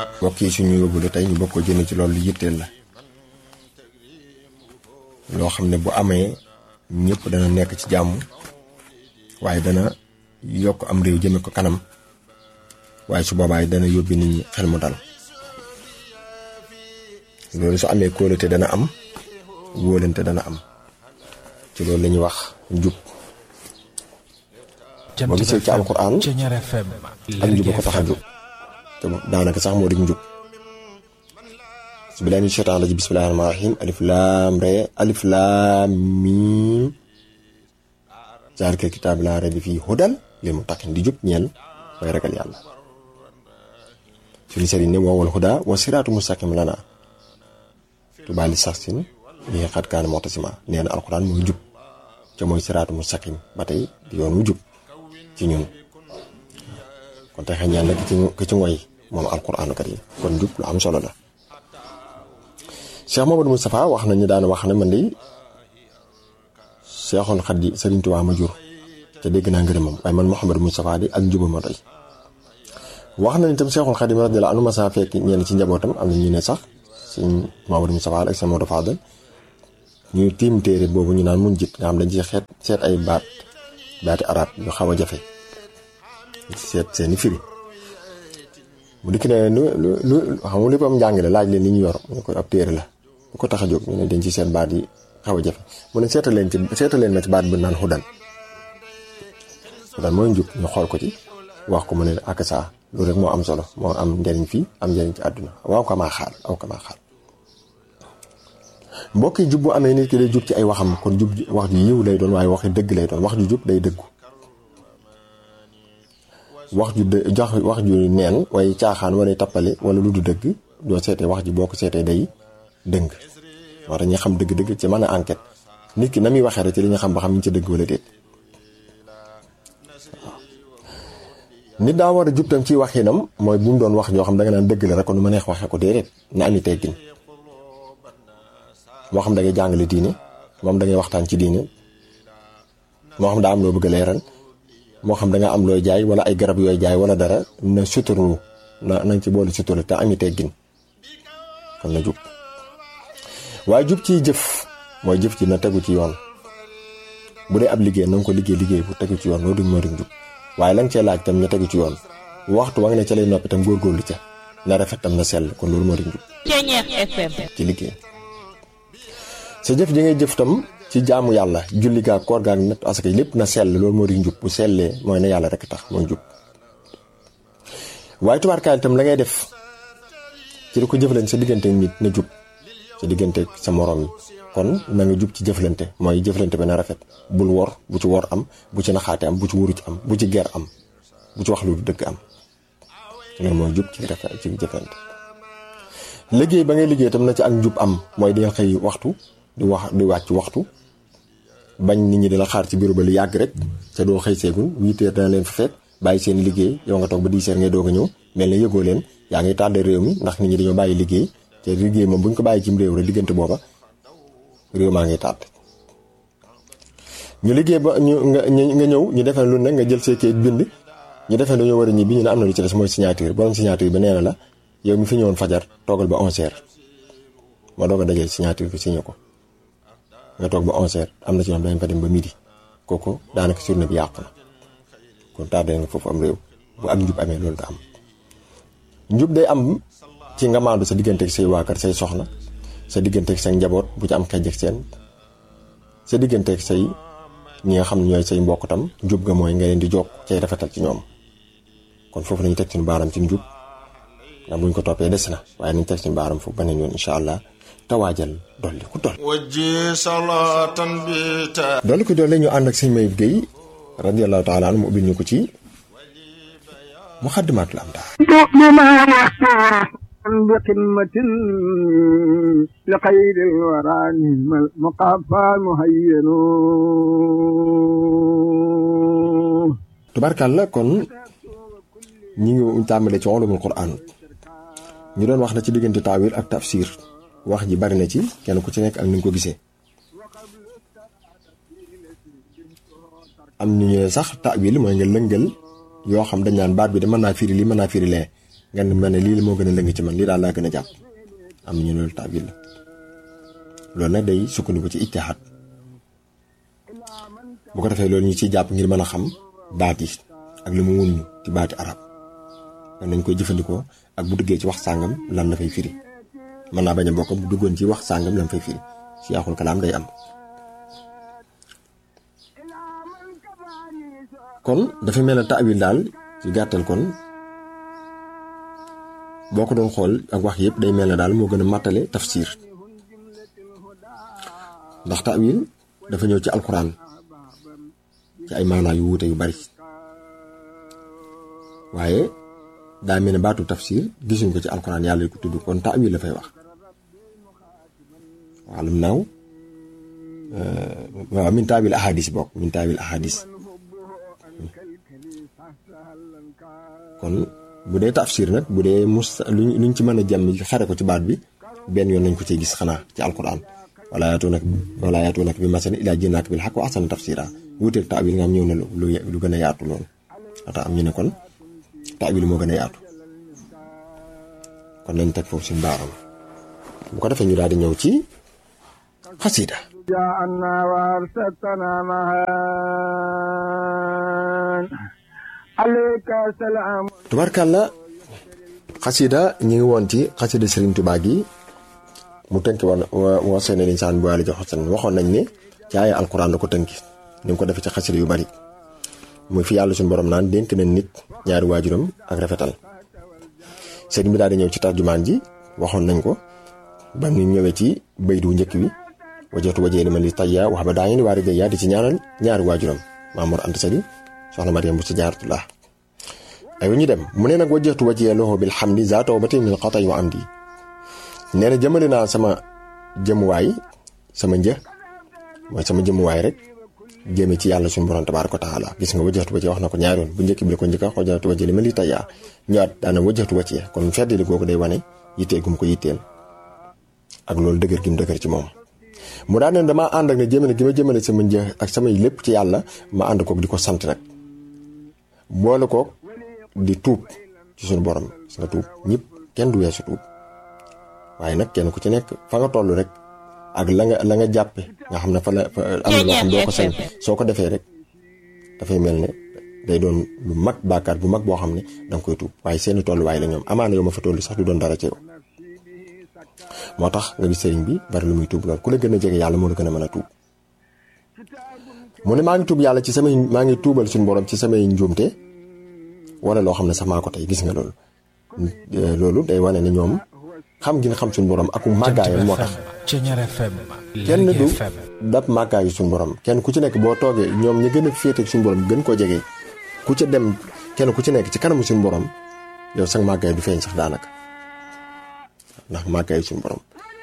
mbokk yi suñu yóbbule tey ñu bokk ko jënd ci loolu lu yitteel la loo xam ne bu amee ñëpp dana nekk ci jàmm waaye dana yokk am réew jëme ko kanam waaye su boobaay dana yóbbi nit ñi xel mu dal loolu su amee kóolute dana am wóolante dana am ci loolu la ñuy wax njub boo gisee ci alquran ak njub ko tax a jóg te daanaka sax moo di njub bismillaahi mina shaytaani rajiim bismillaahi rahmaani rahiim alif laam miim zaalikal kitaabu laa rayba fiihi hudan lil muttaqiin di jub ñeel way ragal yàlla suñu sëriñ ne woowal huda wa siraatu mustaqim lana tubaali saxsin li xat kaana mu'tasima nee na alquran mooy jub ca mooy siraatu mustaqim ba tey di yoon mu jub ci ñun kon tey xëy na ki ci ngoy moom alquranu karim kon jub lu am solo la Cheikh Mamadou Moustapha wax nañu daan wax ne man de Cheikhul Khadim Serigne Touba ma jur te dégg naa ngërëmam waaye man Mouhamadou Moustapha di ak njubam ma doy wax nañu itam Cheikhul Khadim radiyallahu anhu ma saa fekk ñenn ci njabootam am na ñu ne sax Serigne Mamadou Moustapha ak Serigne Mamadou Fadal ñu tiim téere boobu ñu naan mun jit nga xam dañ ci seet ay baati arab yu xaw a jafe seet seeni firi bu dikk ne lu xam nga lépp am njàngale laaj leen li ñu yor ñu koy ab téere la bu ko tax a jóg ñu ne dañ ci seet baat yi xaw a jafe mu ne seetal leen ma ci baat bu naan xudan mooy njub ñu xool ko ci wax ko mu ne ak saa loolu rek moo am solo moo am njariñ fii am njariñ ci àdduna waaw kamaa xaal mbokk yi jub bu amee nit ki day jub ci ay waxam kon jub wax ju yiw lay doon waaye waxi dëgg lay doon wax ju jub day dëggu wax ju neen waaye caaxaan wala tappale wala lu du dëgg doo seetee wax ji boo ko seetee day dëng war ñu xam dëgg-dëgg ci mën a enquête nit ki na muy waxee rek ci li ñu xam ba xam ñu ci dëgg wala déet waaw nit daa war a jub tam ci waxinam mooy bu mu doon wax joo xam da nga naan dëgg la rek kon nu ma neex waxee ko déedéet na ami teggin moo xam da ngay jàngale diine moom da ngay waxtaan ci diine moo xam daa am loo bëgg a leeral moo xam da nga am looy jaay wala ay garab yooy jaay wala dara na suturu nañ ci boole suturu te ami teggin kon na jub waaye jub ciy jëf mooy jëf ci na tegu ci yoon bu dee ab liggéey na nga ko liggéey bu tegu ci yoon loolu moo di jub waaye la nga cee laaj tam na tegu ci yoon waxtu wa nga ne ca lay noppi tam góorgóorlu ca na rafet tam na sell kon loolu moo di jub ci liggéey sa jëf ji ngay jëf tam ci jaamu yàlla julli gaag koor gaag natt asaka lépp na sell loolu moo di njub bu sellee mooy na yàlla rek tax mooy njub waaye tubaarkaay tam la ngay def ci li ko jëflante sa diggante nit na jub sa diggante sa morom yi kon na nga jub ci jëflante mooy jëflante ba na rafet bul wor bu ci wor am bu ci naxaate am bu ci wuru ci am bu ci ger am bu ci wax lu dëgg am loolu mooy jub ci rafet ci jëflante liggéey ba ngay liggéey tam na ci ak njub am mooy di xëy waxtu di wàcc waxtu bañ nit ñi dina xaar ci bureau ba lu yàgg rek te doo xëy seegul 8 heures dana leen fa fekk bàyyi seen liggéey yow nga toog ba 10 heures ngay doog a ñëw mel ne yëgoo leen yaa ngi tardé réew mi ndax nit ñi dañoo bàyyi liggéey te liggéey moom bu ñu ko bàyyi ci réew rek diggante booba réew maa ngi tardé ñu liggéey ba nga ñëw ñu defee lu ne nga jël see kayit bind ñu defee dañoo war a ñibbi ñu ne am na lu ci des mooy signature borom signature bi nee na la yow mi fi ñëwoon fajar toogal ba 11 heures ma doog a dajale signature bi signé ko nga toog ba 11 heures am na ci ñoom dañ fa dem ba midi kooku daanaka journée bi yàqu na kon tardé nga foofu am réew bu ak njub amee loolu da am njub day am ci nga maandu sa digganteeg say waa kër say soxna sa digganteeg say njaboot bu ci am xejj ak seen sa digganteeg say ñi nga xam ne ñooy say mbokk tam njub ga mooy nga leen di jokk cay rafetal ci ñoom kon foofu nañu teg suñu baaram ci njub ndax buñ ko toppee des na waaye nañu teg suñu baaram foofu beneen yoon incha allah tawaajal dolli ku dolli dolli ko dolli ñu ànd ak sëñ Mayib Guèye radiyallahu taala anhu mu ubbil ñu ko ci muxaddimaatul amdaa بقمة لخير الورى مقافى مهين tubarkalla kon ñi ngi tàmbale ci ulumul Qur'an ñu doon wax na ci diggante taawil ak tafsir wax ji bari na ci kenn ku ci nekk ak ni nga ko gisee am ñu sax taawil mooy nga lëngal yoo xam dañ naan baat bi de mën naa firi lii mën naa firi lee nga ne ma ne lii moo gën a lëng ci man lii daal laa gën a jàpp am ñu loolu taawil la loolu nag day sukkandiku ci ijtihaad bu ko defee loolu ñu ciy jàpp ngir mën a xam baat yi ak li mu wun ñu ci baati arab nañ koy jëfandikoo ak bu duggee ci wax sàngam lan la fay firi mën naa bañ a bokk bu duggoon ci wax sàngam lan fay firi si yaaxul kalaam day am kon dafa mel ne taawil daal ci gàttal kon boo ko doon xool ak wax yëpp day mel ne daal moo gën a màttale tafsir ndax taawil dafa ñëw ci alquran ci ay maanaa yu wuute yu bari waaye daa mel ne baatu tafsir gisuñ ko ci alquran yàlla yu ko tudd kon taawil la fay wax wàllum naaw waaw min taawil ahadis bokk min taawil ahadis kon bu dee tafsir nag bu dee luñ ci mën a jàmm xare ko ci baat bi benn yoon nañ ko ciy gis xanaa ci alquran wala yaatu nag bi masalin illaa ji'naaka bil haqqi wa ahsana tafsiira wuuteeg taawil nga am ñëw na lu gën a yaatu loolu ata am ñu ne kon taawil moo gën a yaatu kon nañ teg foofu suñu baaram bu ko defee ñu daal di ñëw ci xasida tubarkàlla xasida ñu ngi woon ci xasida Sëriñ Tuubaa gi mu tënki woon wasee ne linsaan bu waali jox xasan waxoon nañ ne ci ay alquran la ko tënki ni mu ko defee ci xasida yu bari muy fi yàlla suñu borom naan dénk na nit ñaari waajuram ak rafetal sëriñ bi daal di ñëw ci tarjumaan ji waxoon nañ ko ba ñu ñëwee ci baydu njëkk wi wajjatu wajee li ma li tayya wax ba daa ngeen waari day yaa di ci ñaanal ñaari waajuram Maam Mor Anta Sali soxna Mariam bu si jaaratullah ay ñu dem mu ne nag wajjatu wajee loxo bil hamdi za tawbatin min qatay wa amdi nee na jëmale naa sama jëmuwaay sama mooy sama jëmuwaay rek jëme ci yàlla suñu borom tabaaraka wa taala gis nga wajjatu wajee wax na ko ñaari yoon bu njëkk bi la ko njëkk a wajjatu wajee li ma li tayya ñëwaat daana wajjatu wajee kon feddali googu day wane yitteel gum ko yitteel ak loolu dëgër gi mu dëgër ci moom mu daan ne damaa ànd ak ne jëmale gi ma jëmale sama ak samay lépp ci yàlla ma ànd kook di ko sant nag boole kook di tuub ci suñu borom si nga tuub ñëpp kenn du weesu tuub waaye nag kenn ku ci nekk fa nga toll rek ak la nga jàppe nga xam ne fa am na loo xam doo ko sañ soo ko defee rek dafay mel ne day doon lu mag bàkkaar bu mag boo xam ne danga koy tuub waaye seeni tolluwaay la ñoom amaana yow ma fa toll sax du doon dara ci yow moo tax nga gis sëriñ bi bari lu muy tuub lool ku la gën a jege yàlla moo la gën a mën a tuub mu ne maa ngi tuub yàlla ci samay maa ngi tuubal suñu borom ci samay njuumte wala loo xam ne sax maa ko tey gis nga loolu day wane ne ñoom xam gi nga xam suñu borom ak màggaayam moo tax kenn du dab màggaayu suñu borom kenn ku ci nekk boo toogee ñoom ñi gën a féete suñu borom gën koo jege ku ca dem kenn ku ci nekk ci kanamu suñu borom yow sax màggaay du feeñ sax daanaka ndax màggaay suñu borom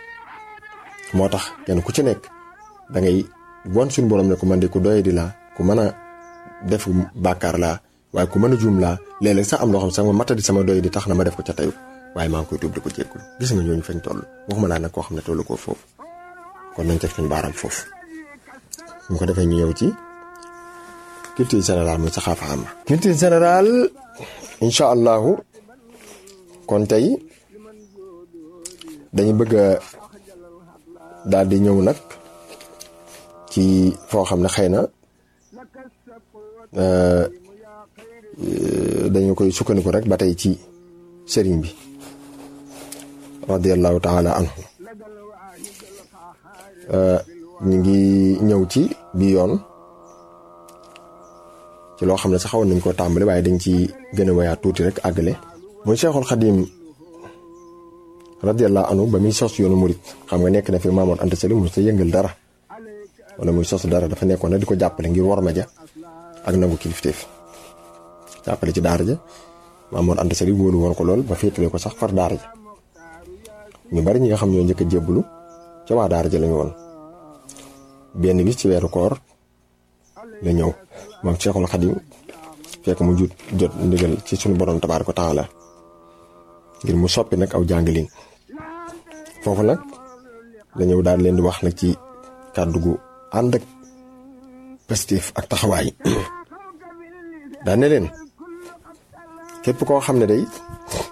moo tax kenn ku ci nekk da ngay won suñu borom ne ko man de ku doye di laa ku mën a def bàkkaar laa waaye ku mën a juum laa léeg-léeg sax am loo xam sax ma matadi sama doye di tax na ma def ko ca teyu waaye maa ngi koy tuub di ko jéggul gis nga ñooñu fañ toll waxuma laa nag koo xam ne tollu ko foofu kon nañ teg suñu baaram foofu ñu ko defee ñu ñëw ci culture générale muy saxaafa am culture générale incha allahu kon tey dañu bëgg a daal di ñëw nag ci foo xam ne xëy na dañu koy sukkandiku rek ba tey ci sëriñ bi radiyallahu taala anhu ñu ngi ñëw ci bi yoon ci loo xam ne sax xawoon nañ koo tàmbali waaye dañ ci gën a wayaat tuuti rek àggale muy Cheikhul Khadim radiyallahu anhu ba muy sos yoonu murit xam nga nekk na fi Maam Mor Anta Sali mu sa yëngal dara wala muy sos dara dafa nekkoon na di ko jàppale ngir war ma ja ak nangu kilifteef jàppale ci daara ja Maam Mor Anta Sali wóolu woon ko lool ba féetale ko sax far daara ja ñu bari ñi nga xam ñoo njëkk a jébbalu ca waa daara ja lañu woon benn bis ci weeru koor la ñëw moom Cheikhul Khadim fekk mu jot ndigal ci suñu borom tabaaraka wa taala ngir mu soppi nag aw jàngalin foofu nag la ñëw daal leen di wax nag ci kàddu gu ànd ak positif ak taxawaay daan ne leen képp koo xam ne day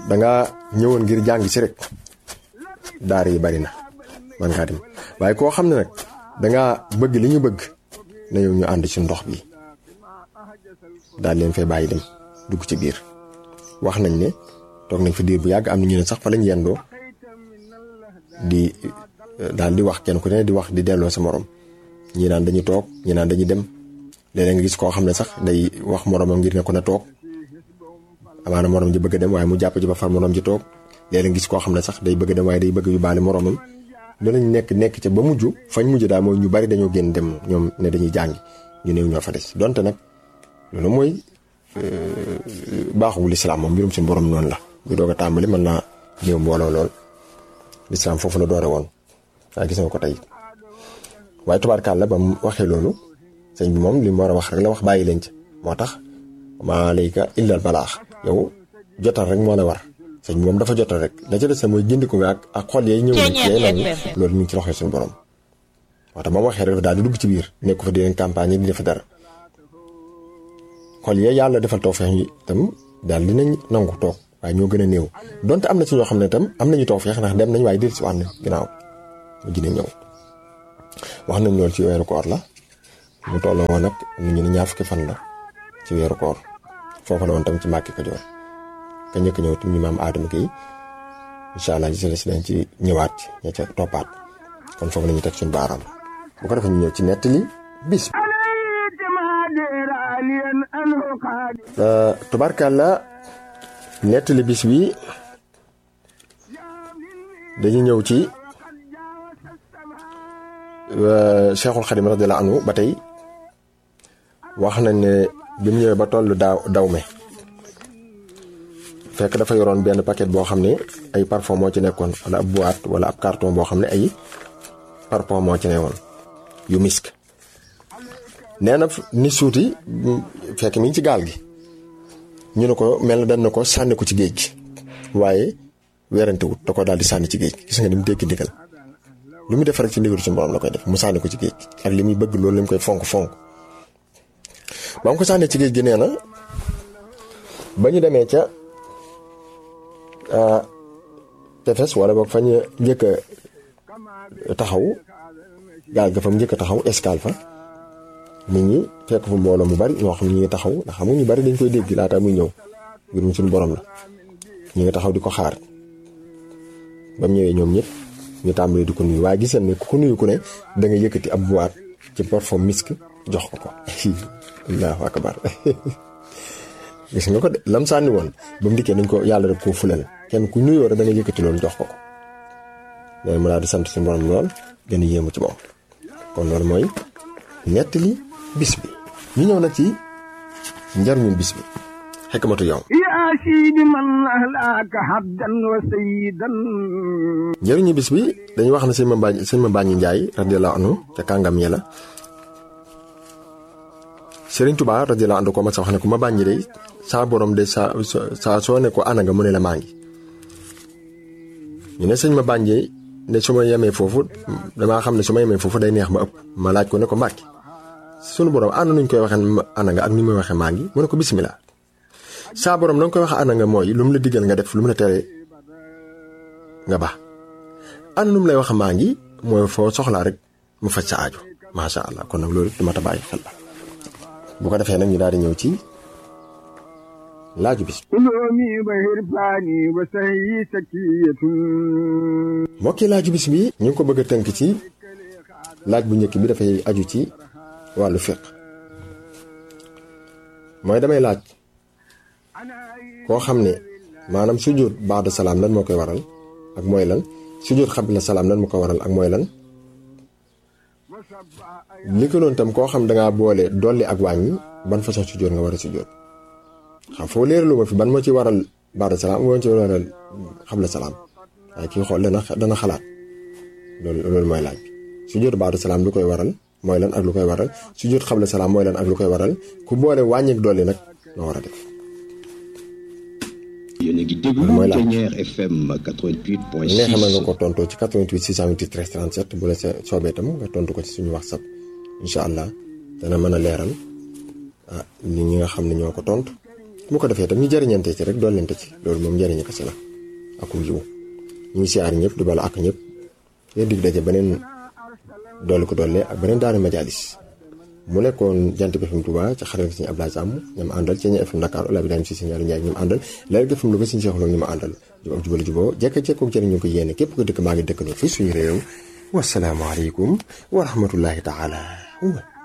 dangaa ñëwoon ngir jàng si rek daara yi bari na man ngaa dem waaye koo xam ne nag dangaa bëgg li ñu bëgg na yow ñu ànd ci ndox bi daal leen fay bàyyi dem dugg ci biir. wax nañ ne toog nañ fa diir bu yàgg am na ñu ne sax fa lañ yendoo di daal di wax kenn ku ne di wax di delloo sa morom ñii naan dañuy toog ñii naan dañuy dem léeg-léeg nga gis koo xam ne sax day wax moromam ngir ne ko na toog amaana morom ji bëgg a dem waaye mu jàpp ci ba far morom ji toog léeg-léeg nga gis koo xam ne sax day bëgg a dem waaye day bëgg yu baale moromam loolu lañ nekk ca ba mujj fañ mujj daal mooy ñu bari dañoo génn dem ñoom ne dañuy jàngi ñu néew ñoo fa des donte nag loolu mooy baaxul lislaam moom mbirum suñu borom noonu la bu doog a tàmbali mën naa néew mbooloo lool lislaam foofu la doore woon waaye gis nga ko tey waaye tubaarkaal la ba mu waxee loolu sëñ bi moom li mu war a wax rek la wax bàyyi leen ci moo tax maa layka illal balaax yow jotal rek moo la war sëñ bi moom dafa jotal rek la ca des mooy gindiku nga ak xol yay ñëw nañ ci nangu loolu ñu ngi ci loxo suñu borom moo tax ba mu waxee rek daal di dugg ci biir nekk fa di leen campagne di def dara xol yee yàlla defal tawfeex yi itam daal dinañ nangu toog waaye ñoo gën a néew donte am na ci ñoo xam ne itam am nañu tawfeex ndax dem nañ waaye dir si wax nañ ginnaaw mu jine ñëw wax nañ loolu ci weeru koor la mu tolloo woon nag am nañu ne 20 fukki fan la ci weeru koor foofu la woon tam ci Mbàkke Kajoor ka ñëkk ñëw tam ñu maam Aadama Gueye incha allah ci si dañ ci ñëwaat ña ca toppaat kon foofu la ñu teg suñu baaraam bu ko defee ñu ñëw ci nettali bis tubaarkàlla nettali bis bi dañu ñëw ci Cheikhul Khadim radiyallahu anhu ba tey wax nañ ne bi mu ñëwee ba tollu daw me fekk dafa yoroon benn paquet boo xam ne ay parfum moo ci nekkoon wala ab boîte wala ab carton boo xam ne ay parfum moo ci newoon yu misk nee na ni suuti fekk mi ngi ci gaal gi ñu ne ko mel na dañ na ko sànni ko ci géej gi waaye werante wut da ko daal di sànni ci géej gi gis nga ni mu dégg ndigal lu mu def rek ci ndigalu suñu borom la koy def mu sànni ko ci géej gi ak li muy bëgg loolu la mu koy fonk ba mu ko sànni ci géej gi nee na ba ñu demee ca tefes wala boog fa ñu njëkk a taxaw gaal ga fa mu njëkk a taxaw escale fa nit ñi fekk fu mbooloo mu bari ñoo xam ne ñu ngi taxaw ndax xam nga ñu bari dañ koy dégg laata muy ñëw mbirum suñu borom la ñu ngi taxaw di ko xaar ba mu ñëwee ñoom ñëpp ñu tàmbalee di ko nuyu waaye gis nañ ne ku ko nuyu ku ne da nga yëkkati ab boîte ci parfum misk jox ko allahu akbar gis nga ko de lam sànni woon ba mu dikkee dañ ko yàlla rek koo fulal kenn ku nuyoo rek da nga yëkkati loolu jox ko léegi mu daal di sant suñu borom lool gën a yéemu ci moom kon loolu mooy nettali bis bi ñu ñëw nag ci njariñu bis bi xikmatu yow yaa siidi man ahlaaka habdan wa sayyidan njariñu bis bi dañuy wax ne sëñ ma Bañi Njaay radiyallahu anhu ca kàngam ya la Sëriñ Tuubaa radiyallahu anhu ko ma sa wax ne ko ma Bañi de saa borom de saa soo ne ko ana nga mu ne la maa ngi ñu ne sëñ ma Bañi ne su ma yemee foofu damaa xam ne su ma yemee foofu day neex ma ëpp ma laaj ko ne ko Mbàkke sunu borom ànd nuñ koy waxee ana nga ak ni muy waxee maa ngi mu ne ko bismillah saa borom na nga koy waxee ana nga mooy lu mu la digal nga def lu mu la tere nga ba ana nu mu lay wax maa ngi mooy foo soxlaa rek mu faj sa aajo macha allah kon nag loolu du ma ta bàyyi xel la bu ko defee nag ñu daal di ñëw ci laaju bis mbokki laaju bis bi ñu ngi ko bëgg a tënk ci laaj bu njëkk bi dafay aju ci wàllu fiq mooy damay laaj koo xam ne maanaam sujjóot baada salaam lan moo koy waral ak mooy lan sujjóot xabla salaam lan moo koy waral ak mooy lan li ko noonu tam koo xam dangaa boole dolli ak wàññi ban façon sujjóot nga war a sujjóot xam foo leeralu ma fi ban moo ci waral baada salaam moo ci waral xabla salaam waaye kii xool dana xalaat loolu mooy laaj bi sujjóot baada salaam lu koy waral mooy lan ak lu koy waral sujjóot xabla salaam mooy lan ak lu koy waral ku boole wàññi ak dolli nag noo war a def. yéen a ngi déglu Thiéniere FM 88.6 neex na nga ko tontoo ci 88 628 13 37 bu la soobee tam nga tontu ko ci suñu WhatsApp incha allah dana mën a leeral nit ñi nga xam ne ñoo ko tontu mu ko defee tam ñu jëriñante ci rek doolente ci loolu moom njëriñu kese la ak yiw ñu ngi siyaar ñëpp di bala ak ñëpp yéen dig daje beneen doole ko doole ak beneen daanu majalis mu nekkoon Jant bi FM Touba ci xaral Sëñ Abdoulaye Samb ñoom àndal ci Ñi FM Dakar Ola bi daañu si Sëñ Aliou Ndiaye ñoom àndal léegi FM lu ba Sëñ Cheikh Lo ñu ma àndal jub ak jubal juboo jekk-jekkook jëriñu ko yéene képp ko dëkk maa ngi dëkkaloo fii suñu réew wasalaamaaleykum wa rahmatullahi taala